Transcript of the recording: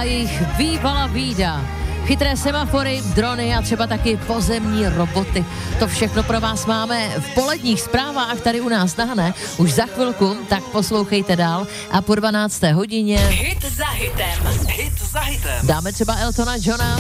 a jejich bývala bída. Chytré semafory, drony a třeba taky pozemní roboty. To všechno pro vás máme v poledních zprávách tady u nás na Hané. Už za chvilku, tak poslouchejte dál a po 12. hodině Hit za hitem. dáme třeba Eltona Johna.